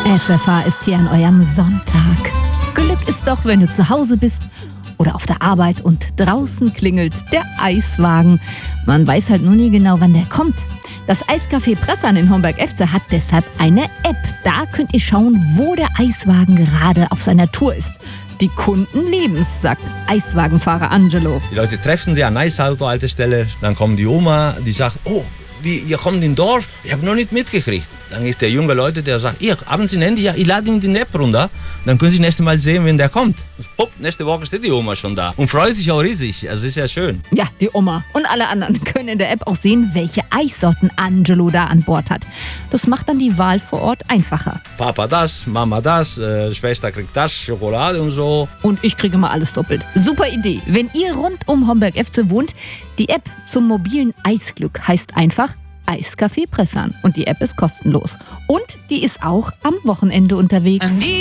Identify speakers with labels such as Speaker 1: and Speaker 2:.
Speaker 1: FFH ist hier an eurem Sonntag. Glück ist doch, wenn du zu Hause bist oder auf der Arbeit und draußen klingelt der Eiswagen. Man weiß halt nur nie genau, wann der kommt. Das Eiscafé Pressan in Homberg-Efze hat deshalb eine App. Da könnt ihr schauen, wo der Eiswagen gerade auf seiner Tour ist. Die Kunden lieben's, sagt Eiswagenfahrer Angelo.
Speaker 2: Die Leute treffen sie an Eisauto-Haltestelle, dann kommt die Oma, die sagt, oh, ihr kommt in Dorf? Ich habe noch nicht mitgekriegt. Dann ist der junge Leute, der sagt, haben Sie ein Handy? Ja, ich lade Ihnen die App runter. Dann können Sie nächstes Mal sehen, wenn der kommt. Pop, nächste Woche steht die Oma schon da und freut sich auch riesig. Also ist ja schön.
Speaker 1: Ja, die Oma und alle anderen können in der App auch sehen, welche Eissorten Angelo da an Bord hat. Das macht dann die Wahl vor Ort einfacher.
Speaker 2: Papa das, Mama das, Schwester kriegt das, Schokolade und so.
Speaker 1: Und ich kriege mal alles doppelt. Super Idee. Wenn ihr rund um Homberg-Efze wohnt, die App zum mobilen Eisglück heißt einfach Eiscafé Pressan. Und die App ist kostenlos. Und die ist auch am Wochenende unterwegs.